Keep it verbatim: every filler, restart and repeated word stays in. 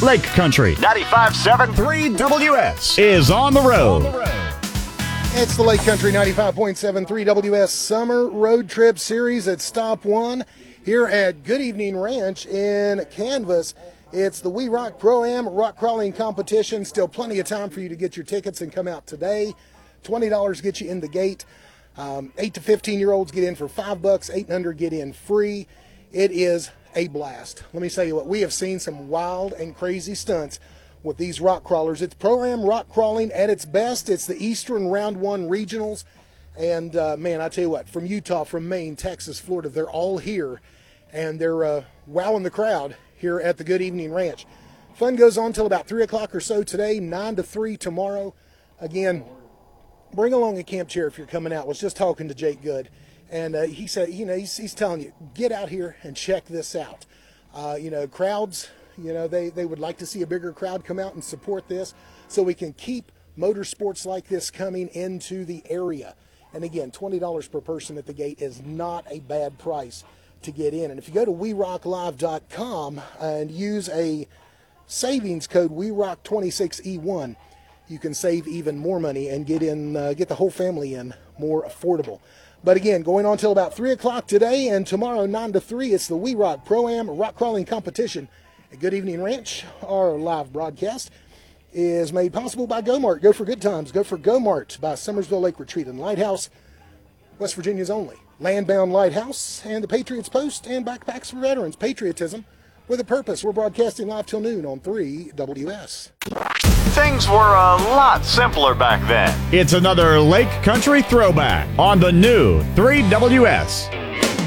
Lake Country ninety-five point seven three W S is on the road. It's the Lake Country ninety-five point seven three W S Summer Road Trip Series at Stop One here at Good Evening Ranch in Canvas. It's the We Rock Pro-Am rock crawling competition. Still plenty of time for you to get your tickets and come out today. twenty dollars gets you in the gate. Um, eight to fifteen year olds get in for five bucks. eight and under get in free. It is a blast. Let me tell you what, we have seen some wild and crazy stunts with these rock crawlers. It's Pro-Am rock crawling at its best. It's the Eastern Round One Regionals. And uh, man, I tell you what, from Utah, from Maine, Texas, Florida, they're all here. And they're uh, wowing the crowd here at the Good Evening Ranch. Fun goes on till about three o'clock or so today, nine to three tomorrow. Again, bring along a camp chair if you're coming out. I was just talking to Jake Good, and uh, he said, you know, he's, he's telling you, get out here and check this out. Uh, you know, crowds, you know, they, they would like to see a bigger crowd come out and support this so we can keep motorsports like this coming into the area. And again, twenty dollars per person at the gate is not a bad price to get in. And if you go to we rock live dot com and use a savings code we rock twenty-six E one, you can save even more money and get in, uh, get the whole family in more affordable. But again, going on till about three o'clock today and tomorrow nine to three, it's the We Rock Pro-Am rock crawling competition at Good Evening Ranch. Our live broadcast is made possible by GoMart. Go for good times. Go for GoMart by Summersville Lake Retreat and Lighthouse, West Virginia's only Landbound Lighthouse, and the Patriots Post and Backpacks for Veterans. Patriotism with a purpose. We're broadcasting live till noon on three W S. Things were a lot simpler back then. It's another Lake Country throwback on the new three W S.